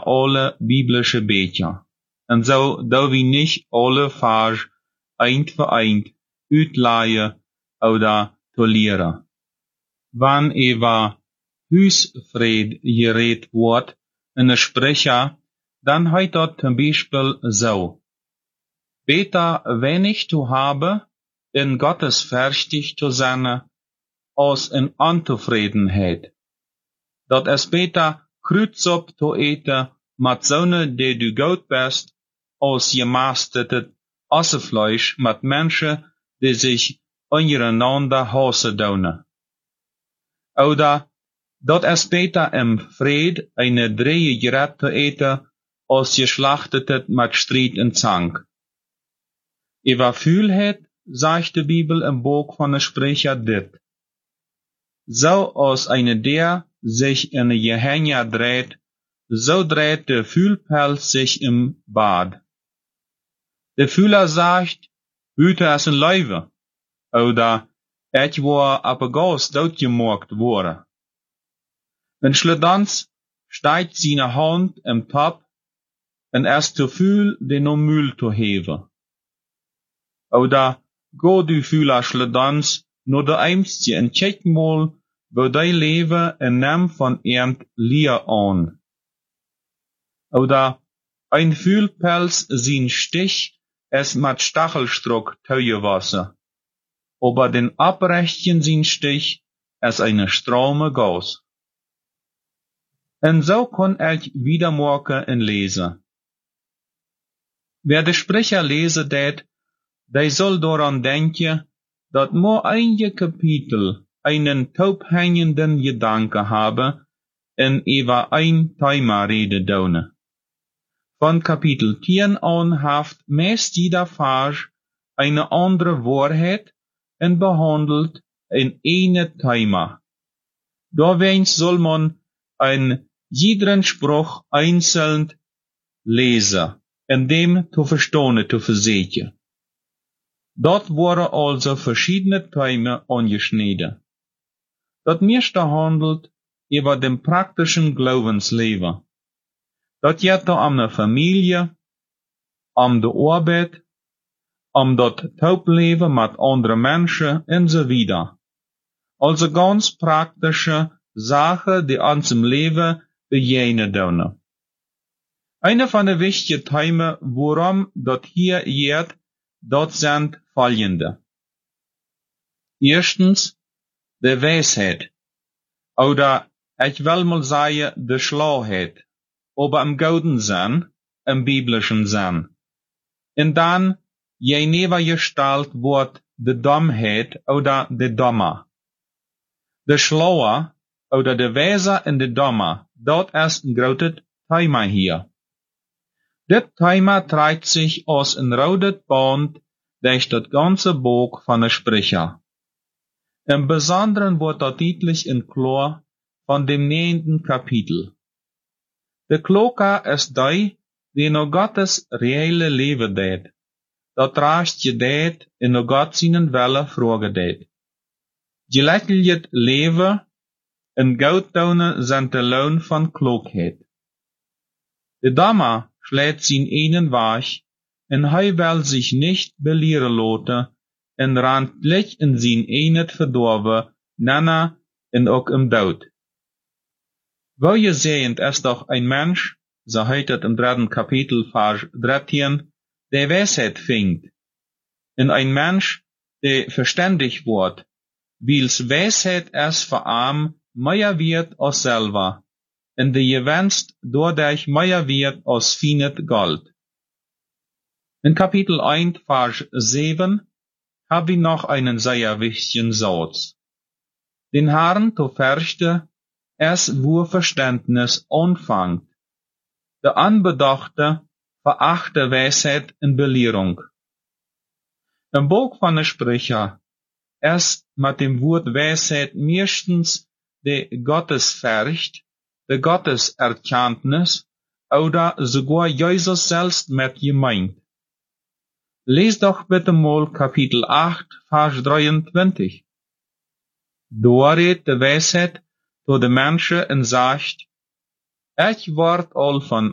alle biblische Bücher. En zo dat we niet alle vers eind voor eind uitleien oder toleren. Wanneer über Huisvrede geredet wordt in een Sprecher, dann heißt das zum Beispiel so: Beter wenig zu haben, in Gottes verstig zu sein, als in Untevredenheid. Dat es beter kruidsop zu eten, met zonen die du goed best, als gemastetet Assefleisch met mensen die sich ondereinander hassen doen. Oder dat es beter im Fried eine dreie gerat zu eten, als geschlachtetet met strijd en zank. Über Fühlheit sagt die Bibel im Buch von der Sprecher dit: So als eine der sich in eine Gehenja dreht, so dreht der Fühlpelz sich im Bad. Der Fühler sagt, hüte es ein Leuwe, oder et war apegaus doodgemaakt worden. En schledans steigt seine Hand im Top, en es zu fühl den no Müll zu heben. Oder go du Fühler schledans nur der Eimstje en check mal, wo die leven en neem van ernt Lier an. Oder ein Fühlpelz sin Stich es mit Stachelstruck teuerwasser, aber den Abrechtchen sin Stich es eine Straume Gas. En so kann ich wieder morgen en lesen. Wer de Sprecher lese det, der soll daran denken, dat nur einige Kapitel einen taubhängenden Gedanke habe en über ein Thema rede daune. Von Kapitel 10 an haft meist jeder Vers eine andere Wahrheit en behandelt ein Thema. Daweins soll man ein jeden Spruch einzeln lesen, en dem zu verstehen zu versuchen. Dort waren also verschiedene Themen angeschnitten. Dat meeste handelt über den praktischen Glaubensleben. Dat geht da um de Familie, um de Arbeit, um dat Taupleben mit anderen Menschen und so weiter. Also ganz praktische Sachen, die uns im Leben begegnen doen. Eine von den wichtigen Themen, worum dat hier geht, dat sind folgende. Erstens, de Weisheit. Oder, ich will mal sagen, de Schlauheit. Aber im guten Sinn, im biblischen Sinn. Und dann, je neergestalt wordt de Dummheit oder de Dummer. De Schlaue oder de Weiser en de Dummer, dat ist ein großes Thema hier. Dit Thema trägt sich aus ein rotes Band durch das ganze Buch von der Sprecher. Im Besonderen wird das deutlich in klar von dem 9. Kapitel. De kloka ist die no Gottes reelle Leben deed. Dat raast je deed en no God zijn welle vragen deed. Je lächeljet leven en goudtonen zijn de loon van klookheid. De Dama schlägt zijn einen Weg en hij wil zich nicht belehren laten en randlich in zijn eenet verdorven, nana en ook im Dood. Wo je sehend ist doch ein Mensch, so heißt es im 3. Kapitel, Vers 13, der Weisheit findet. Und ein Mensch, der verständig wird, weil's Weisheit es für arm mehr wird als selber, und der gewünscht dadurch mehr wird als finet Gold. In Kapitel 1, Vers 7, habe ich noch einen sehr wichtigen Satz. Den Herrn zu fürchten, es wo Verständnis anfängt. Der Anbedachte verachte Weisheit in Belehrung. Im Buch von der Sprecher ist mit dem Wort Weisheit meistens die Gottesfurcht, die Gotteserkenntnis oder sogar Jesus selbst mit gemeint. Lest doch bitte mal Kapitel 8, Vers 23. Da redet die Weisheit zu den Menschen und sagt, ich ward all von